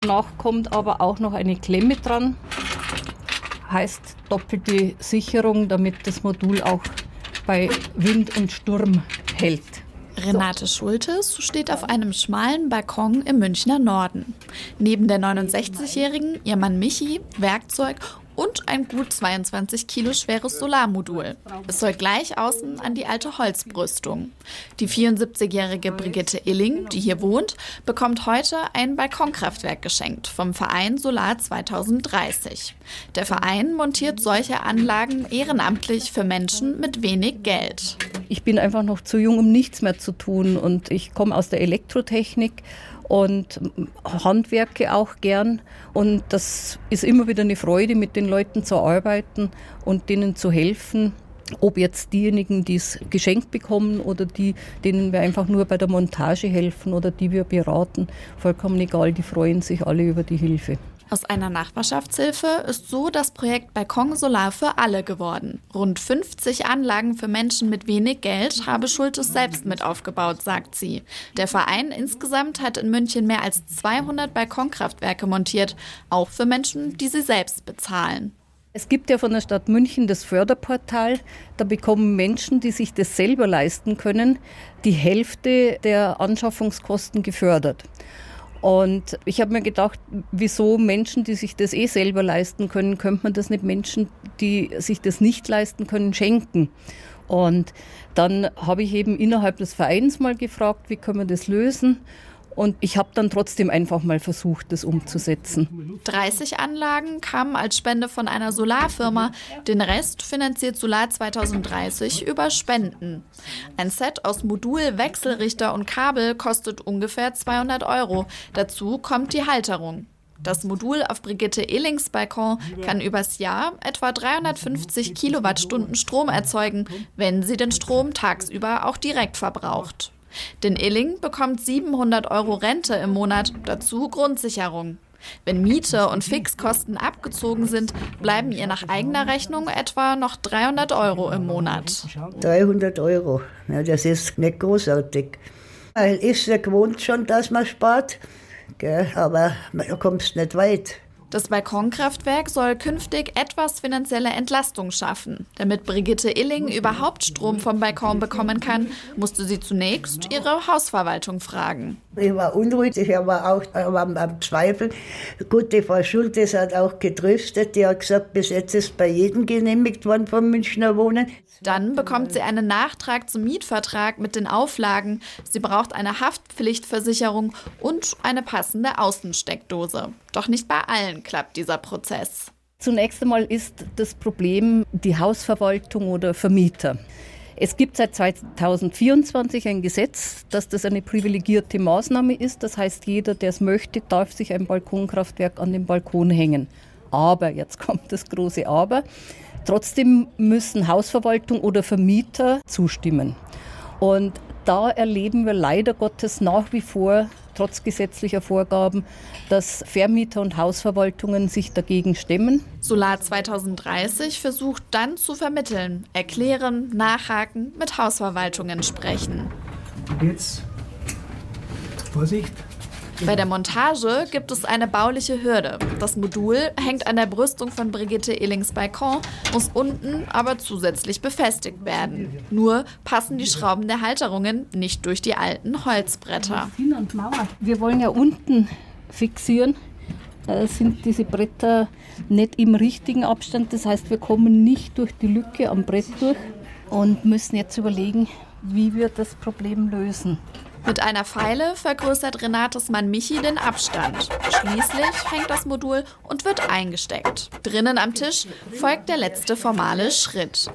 Danach kommt aber auch noch eine Klemme dran, heißt doppelte Sicherung, damit das Modul auch bei Wind und Sturm hält. Renate Schultes steht auf einem schmalen Balkon im Münchner Norden. Neben der 69-Jährigen ihr Mann Michi, Werkzeug und ein gut 22 Kilo schweres Solarmodul. Es soll gleich außen an die alte Holzbrüstung. Die 74-jährige Brigitte Illing, die hier wohnt, bekommt heute ein Balkonkraftwerk geschenkt vom Verein Solar 2030. Der Verein montiert solche Anlagen ehrenamtlich für Menschen mit wenig Geld. Ich bin einfach noch zu jung, um nichts mehr zu tun, und ich komme aus der Elektrotechnik und handwerke auch gern, und das ist immer wieder eine Freude, mit den Leuten zu arbeiten und denen zu helfen. Ob jetzt diejenigen, die es geschenkt bekommen, oder die, denen wir einfach nur bei der Montage helfen oder die wir beraten, vollkommen egal, die freuen sich alle über die Hilfe. Aus einer Nachbarschaftshilfe ist so das Projekt Balkon Solar für alle geworden. Rund 50 Anlagen für Menschen mit wenig Geld habe Schultes selbst mit aufgebaut, sagt sie. Der Verein insgesamt hat in München mehr als 200 Balkonkraftwerke montiert, auch für Menschen, die sie selbst bezahlen. Es gibt ja von der Stadt München das Förderportal. Da bekommen Menschen, die sich das selber leisten können, die Hälfte der Anschaffungskosten gefördert. Und ich habe mir gedacht, wieso Menschen, die sich das selber leisten können, könnte man das nicht Menschen, die sich das nicht leisten können, schenken. Und dann habe ich eben innerhalb des Vereins mal gefragt, wie können wir das lösen? Und ich habe dann trotzdem einfach mal versucht, das umzusetzen. 30 Anlagen kamen als Spende von einer Solarfirma. Den Rest finanziert Solar 2030 über Spenden. Ein Set aus Modul, Wechselrichter und Kabel kostet ungefähr 200 €. Dazu kommt die Halterung. Das Modul auf Brigitte Illings Balkon kann übers Jahr etwa 350 Kilowattstunden Strom erzeugen, wenn sie den Strom tagsüber auch direkt verbraucht. Denn Illing bekommt 700 € Rente im Monat, dazu Grundsicherung. Wenn Miete und Fixkosten abgezogen sind, bleiben ihr nach eigener Rechnung etwa noch 300 € im Monat. 300 €, ja, das ist nicht großartig. Man ist ja gewohnt schon, dass man spart, gell, aber man kommt nicht weit. Das Balkonkraftwerk soll künftig etwas finanzielle Entlastung schaffen. Damit Brigitte Illing überhaupt Strom vom Balkon bekommen kann, musste sie zunächst ihre Hausverwaltung fragen. Ich war unruhig, ich war auch am Zweifeln. Gut, die Frau Schultes hat auch getröstet, die hat gesagt, bis jetzt ist bei jedem genehmigt worden vom Münchner Wohnen. Dann bekommt sie einen Nachtrag zum Mietvertrag mit den Auflagen. Sie braucht eine Haftpflichtversicherung und eine passende Außensteckdose. Doch nicht bei allen klappt dieser Prozess. Zunächst einmal ist das Problem die Hausverwaltung oder Vermieter. Es gibt seit 2024 ein Gesetz, dass das eine privilegierte Maßnahme ist. Das heißt, jeder, der es möchte, darf sich ein Balkonkraftwerk an den Balkon hängen. Aber, jetzt kommt das große Aber, trotzdem müssen Hausverwaltung oder Vermieter zustimmen. Und da erleben wir leider Gottes nach wie vor, trotz gesetzlicher Vorgaben, dass Vermieter und Hausverwaltungen sich dagegen stemmen. Solar 2030 versucht dann zu vermitteln, erklären, nachhaken, mit Hausverwaltungen sprechen. Jetzt, Vorsicht. Bei der Montage gibt es eine bauliche Hürde. Das Modul hängt an der Brüstung von Brigitte Illings Balkon, muss unten aber zusätzlich befestigt werden. Nur passen die Schrauben der Halterungen nicht durch die alten Holzbretter. Wir wollen ja unten fixieren. Da sind diese Bretter nicht im richtigen Abstand. Das heißt, wir kommen nicht durch die Lücke am Brett durch und müssen jetzt überlegen, wie wir das Problem lösen. Mit einer Feile vergrößert Renates Mann Michi den Abstand. Schließlich hängt das Modul und wird eingesteckt. Drinnen am Tisch folgt der letzte formale Schritt.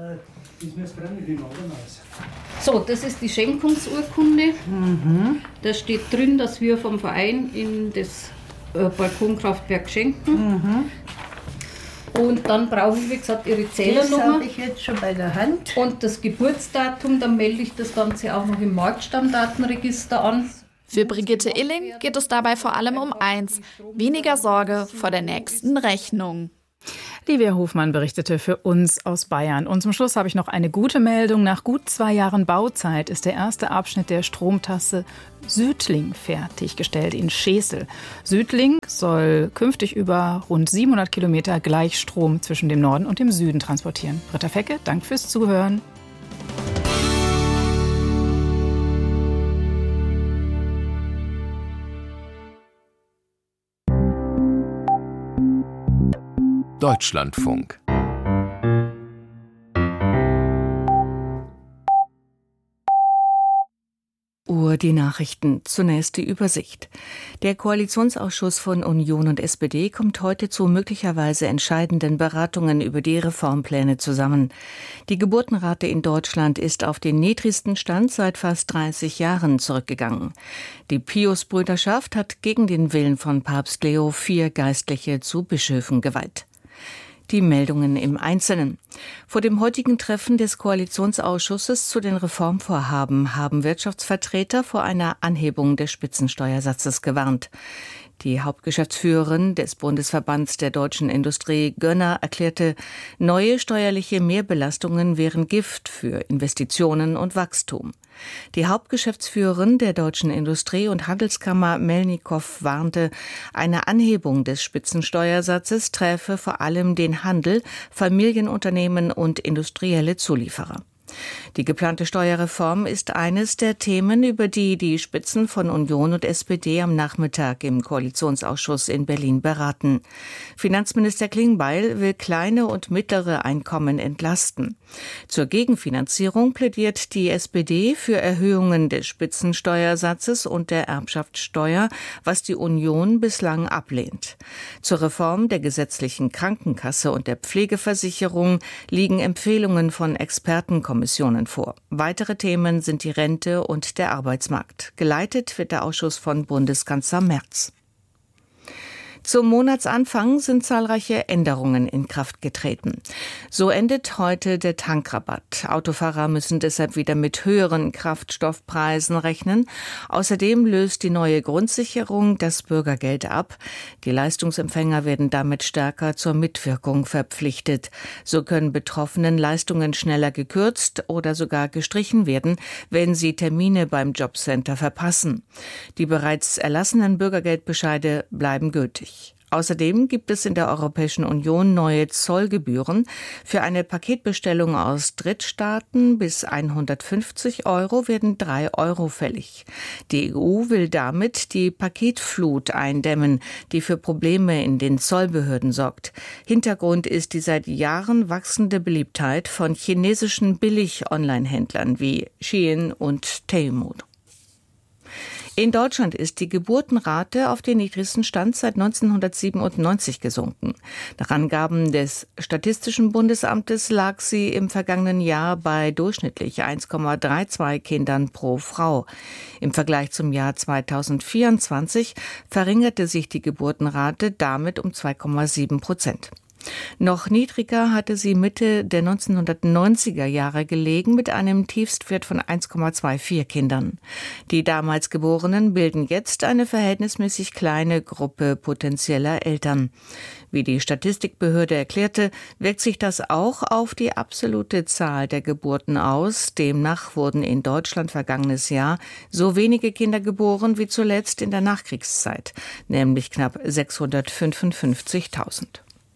So, das ist die Schenkungsurkunde. Da steht drin, dass wir vom Verein in das Balkonkraftwerk schenken. Und dann brauche ich, wie gesagt, Ihre Zählernummer. Das habe ich jetzt schon bei der Hand. Und das Geburtsdatum, dann melde ich das Ganze auch noch im Marktstammdatenregister an. Für Brigitte Illing geht es dabei vor allem um eins: weniger Sorge vor der nächsten Rechnung. Livia Hofmann berichtete für uns aus Bayern. Und zum Schluss habe ich noch eine gute Meldung. Nach gut 2 Jahren Bauzeit ist der erste Abschnitt der Stromtrasse Südling fertiggestellt in Schesel. Südling soll künftig über rund 700 Kilometer Gleichstrom zwischen dem Norden und dem Süden transportieren. Britta Fecke, Dank fürs Zuhören. Deutschlandfunk. Die Nachrichten. Zunächst die Übersicht. Der Koalitionsausschuss von Union und SPD kommt heute zu möglicherweise entscheidenden Beratungen über die Reformpläne zusammen. Die Geburtenrate in Deutschland ist auf den niedrigsten Stand seit fast 30 Jahren zurückgegangen. Die Pius-Brüderschaft hat gegen den Willen von Papst Leo 4 Geistliche zu Bischöfen geweiht. Die Meldungen im Einzelnen. Vor dem heutigen Treffen des Koalitionsausschusses zu den Reformvorhaben haben Wirtschaftsvertreter vor einer Anhebung des Spitzensteuersatzes gewarnt. Die Hauptgeschäftsführerin des Bundesverbands der deutschen Industrie, Gönner, erklärte, neue steuerliche Mehrbelastungen wären Gift für Investitionen und Wachstum. Die Hauptgeschäftsführerin der deutschen Industrie- und Handelskammer, Melnikow, warnte, eine Anhebung des Spitzensteuersatzes träfe vor allem den Handel, Familienunternehmen und industrielle Zulieferer. Die geplante Steuerreform ist eines der Themen, über die die Spitzen von Union und SPD am Nachmittag im Koalitionsausschuss in Berlin beraten. Finanzminister Klingbeil will kleine und mittlere Einkommen entlasten. Zur Gegenfinanzierung plädiert die SPD für Erhöhungen des Spitzensteuersatzes und der Erbschaftssteuer, was die Union bislang ablehnt. Zur Reform der gesetzlichen Krankenkasse und der Pflegeversicherung liegen Empfehlungen von Expertenkommissionen vor. Weitere Themen sind die Rente und der Arbeitsmarkt. Geleitet wird der Ausschuss von Bundeskanzler Merz. Zum Monatsanfang sind zahlreiche Änderungen in Kraft getreten. So endet heute der Tankrabatt. Autofahrer müssen deshalb wieder mit höheren Kraftstoffpreisen rechnen. Außerdem löst die neue Grundsicherung das Bürgergeld ab. Die Leistungsempfänger werden damit stärker zur Mitwirkung verpflichtet. So können Betroffenen Leistungen schneller gekürzt oder sogar gestrichen werden, wenn sie Termine beim Jobcenter verpassen. Die bereits erlassenen Bürgergeldbescheide bleiben gültig. Außerdem gibt es in der Europäischen Union neue Zollgebühren. Für eine Paketbestellung aus Drittstaaten bis 150 € werden 3 € fällig. Die EU will damit die Paketflut eindämmen, die für Probleme in den Zollbehörden sorgt. Hintergrund ist die seit Jahren wachsende Beliebtheit von chinesischen Billig-Online-Händlern wie Shein und Temu. In Deutschland ist die Geburtenrate auf den niedrigsten Stand seit 1997 gesunken. Nach Angaben des Statistischen Bundesamtes lag sie im vergangenen Jahr bei durchschnittlich 1,32 Kindern pro Frau. Im Vergleich zum Jahr 2024 verringerte sich die Geburtenrate damit um 2,7%. Noch niedriger hatte sie Mitte der 1990er Jahre gelegen mit einem Tiefstwert von 1,24 Kindern. Die damals Geborenen bilden jetzt eine verhältnismäßig kleine Gruppe potenzieller Eltern. Wie die Statistikbehörde erklärte, wirkt sich das auch auf die absolute Zahl der Geburten aus. Demnach wurden in Deutschland vergangenes Jahr so wenige Kinder geboren wie zuletzt in der Nachkriegszeit, nämlich knapp 655.000.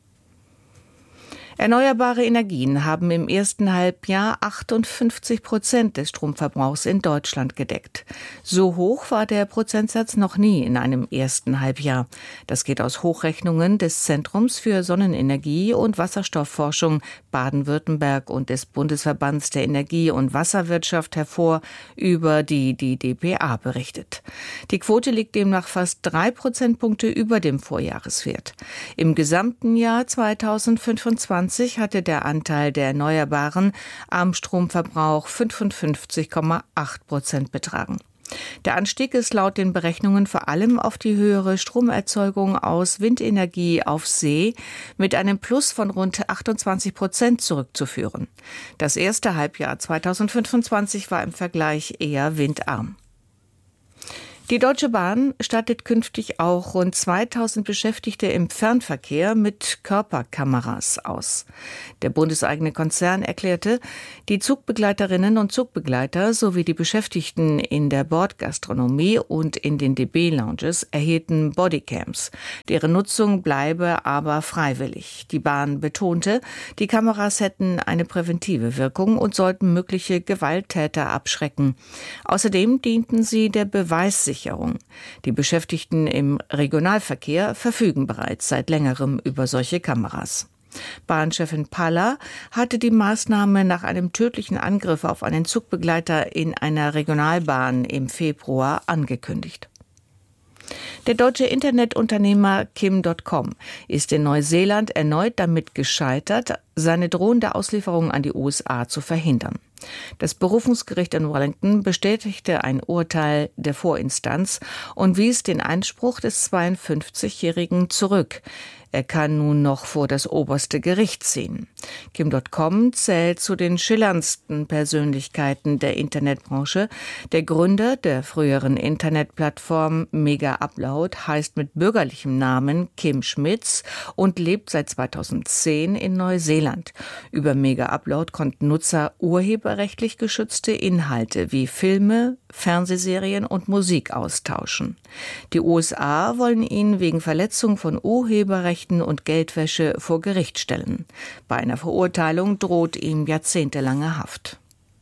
Erneuerbare Energien haben im ersten Halbjahr 58% des Stromverbrauchs in Deutschland gedeckt. So hoch war der Prozentsatz noch nie in einem ersten Halbjahr. Das geht aus Hochrechnungen des Zentrums für Sonnenenergie und Wasserstoffforschung Baden-Württemberg und des Bundesverbands der Energie- und Wasserwirtschaft hervor, über die die dpa berichtet. Die Quote liegt demnach fast 3 Prozentpunkte über dem Vorjahreswert. Im gesamten Jahr 2025 hatte der Anteil der Erneuerbaren am Stromverbrauch 55,8% betragen. Der Anstieg ist laut den Berechnungen vor allem auf die höhere Stromerzeugung aus Windenergie auf See mit einem Plus von rund 28% zurückzuführen. Das erste Halbjahr 2025 war im Vergleich eher windarm. Die Deutsche Bahn stattet künftig auch rund 2000 Beschäftigte im Fernverkehr mit Körperkameras aus. Der bundeseigene Konzern erklärte, die Zugbegleiterinnen und Zugbegleiter sowie die Beschäftigten in der Bordgastronomie und in den DB-Lounges erhielten Bodycams. Deren Nutzung bleibe aber freiwillig. Die Bahn betonte, die Kameras hätten eine präventive Wirkung und sollten mögliche Gewalttäter abschrecken. Außerdem dienten sie der Beweissicherung. Die Beschäftigten im Regionalverkehr verfügen bereits seit längerem über solche Kameras. Bahnchefin Paller hatte die Maßnahme nach einem tödlichen Angriff auf einen Zugbegleiter in einer Regionalbahn im Februar angekündigt. Der deutsche Internetunternehmer Kim.com ist in Neuseeland erneut damit gescheitert, seine drohende Auslieferung an die USA zu verhindern. Das Berufungsgericht in Wellington bestätigte ein Urteil der Vorinstanz und wies den Einspruch des 52-Jährigen zurück. Er kann nun noch vor das oberste Gericht ziehen. Kim.com zählt zu den schillerndsten Persönlichkeiten der Internetbranche. Der Gründer der früheren Internetplattform Mega Upload heißt mit bürgerlichem Namen Kim Schmitz und lebt seit 2010 in Neuseeland. Über Mega Upload konnten Nutzer urheberrechtlich geschützte Inhalte wie Filme, Fernsehserien und Musik austauschen. Die USA wollen ihn wegen Verletzung von Urheberrechten und Geldwäsche vor Gericht stellen. Bei einer Verurteilung droht ihm jahrzehntelange Haft.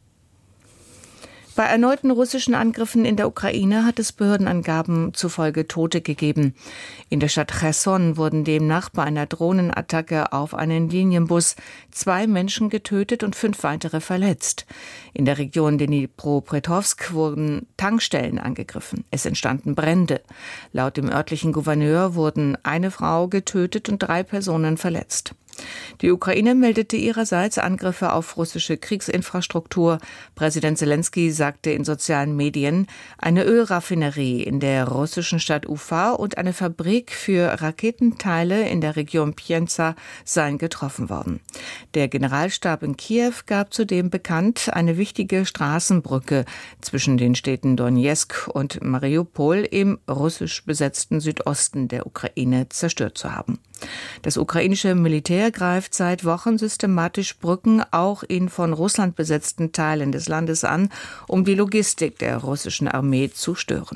Bei erneuten russischen Angriffen in der Ukraine hat es Behördenangaben zufolge Tote gegeben. In der Stadt Cherson wurden demnach bei einer Drohnenattacke auf einen Linienbus 2 Menschen getötet und 5 weitere verletzt. In der Region Dnipropetrovsk wurden Tankstellen angegriffen. Es entstanden Brände. Laut dem örtlichen Gouverneur wurden eine Frau getötet und 3 Personen verletzt. Die Ukraine meldete ihrerseits Angriffe auf russische Kriegsinfrastruktur. Präsident Selenskyj sagte in sozialen Medien, eine Ölraffinerie in der russischen Stadt Ufa und eine Fabrik für Raketenteile in der Region Pienza seien getroffen worden. Der Generalstab in Kiew gab zudem bekannt, eine wichtige Straßenbrücke zwischen den Städten Donezk und Mariupol im russisch besetzten Südosten der Ukraine zerstört zu haben. Das ukrainische Militär greift seit Wochen systematisch Brücken auch in von Russland besetzten Teilen des Landes an, um die Logistik der russischen Armee zu stören.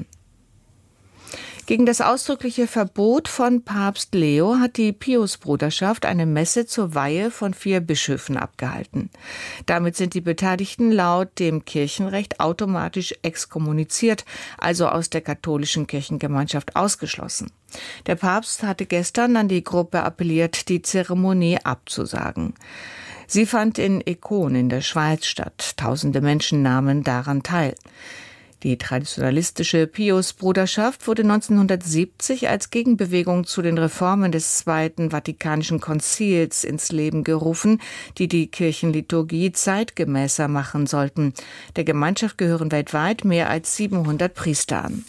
Gegen das ausdrückliche Verbot von Papst Leo hat die Piusbruderschaft eine Messe zur Weihe von 4 Bischöfen abgehalten. Damit sind die Beteiligten laut dem Kirchenrecht automatisch exkommuniziert, also aus der katholischen Kirchengemeinschaft ausgeschlossen. Der Papst hatte gestern an die Gruppe appelliert, die Zeremonie abzusagen. Sie fand in Econ in der Schweiz statt. Tausende Menschen nahmen daran teil. Die traditionalistische Piusbruderschaft wurde 1970 als Gegenbewegung zu den Reformen des Zweiten Vatikanischen Konzils ins Leben gerufen, die die Kirchenliturgie zeitgemäßer machen sollten. Der Gemeinschaft gehören weltweit mehr als 700 Priester an.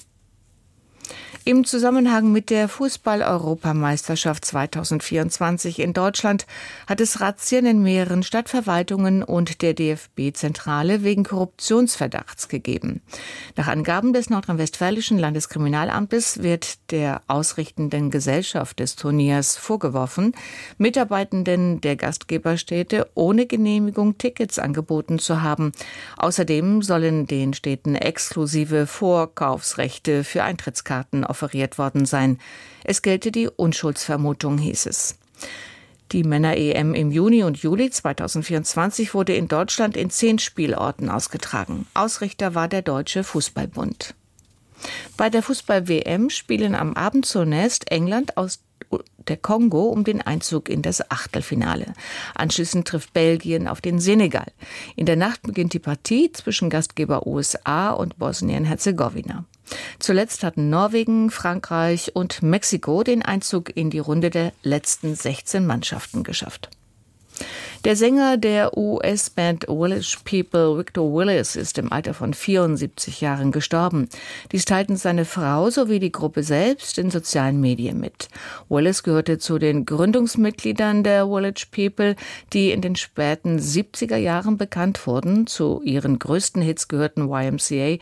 Im Zusammenhang mit der Fußball-Europameisterschaft 2024 in Deutschland hat es Razzien in mehreren Stadtverwaltungen und der DFB-Zentrale wegen Korruptionsverdachts gegeben. Nach Angaben des nordrhein-westfälischen Landeskriminalamtes wird der ausrichtenden Gesellschaft des Turniers vorgeworfen, Mitarbeitenden der Gastgeberstädte ohne Genehmigung Tickets angeboten zu haben. Außerdem sollen den Städten exklusive Vorkaufsrechte für Eintrittskarten offeriert worden sein. Es gelte die Unschuldsvermutung, hieß es. Die Männer-EM im Juni und Juli 2024 wurde in Deutschland in 10 Spielorten ausgetragen. Ausrichter war der Deutsche Fußballbund. Bei der Fußball-WM spielen am Abend zunächst England aus der Kongo um den Einzug in das Achtelfinale. Anschließend trifft Belgien auf den Senegal. In der Nacht beginnt die Partie zwischen Gastgeber USA und Bosnien-Herzegowina. Zuletzt hatten Norwegen, Frankreich und Mexiko den Einzug in die Runde der letzten 16 Mannschaften geschafft. Der Sänger der US-Band Village People, Victor Willis, ist im Alter von 74 Jahren gestorben. Dies teilten seine Frau sowie die Gruppe selbst in sozialen Medien mit. Willis gehörte zu den Gründungsmitgliedern der Village People, die in den späten 70er Jahren bekannt wurden. Zu ihren größten Hits gehörten YMCA,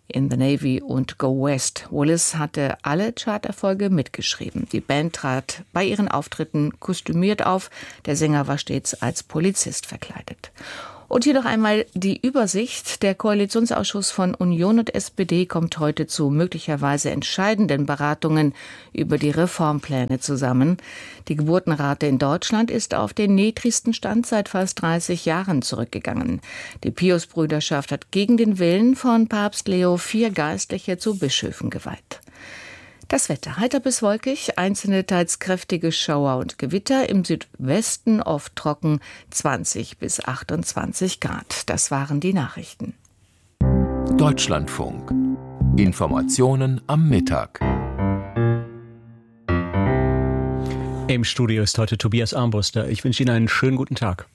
in the Navy und Go West. Willis hatte alle Charterfolge mitgeschrieben. Die Band trat bei ihren Auftritten kostümiert auf. Der Sänger war stets als Polizist verkleidet. Und hier noch einmal die Übersicht. Der Koalitionsausschuss von Union und SPD kommt heute zu möglicherweise entscheidenden Beratungen über die Reformpläne zusammen. Die Geburtenrate in Deutschland ist auf den niedrigsten Stand seit fast 30 Jahren zurückgegangen. Die Pius-Brüderschaft hat gegen den Willen von Papst Leo 4 Geistliche zu Bischöfen geweiht. Das Wetter: heiter bis wolkig, einzelne teils kräftige Schauer und Gewitter, im Südwesten oft trocken, 20 bis 28 Grad. Das waren die Nachrichten. Deutschlandfunk. Informationen am Mittag. Im Studio ist heute Tobias Armbruster. Ich wünsche Ihnen einen schönen guten Tag.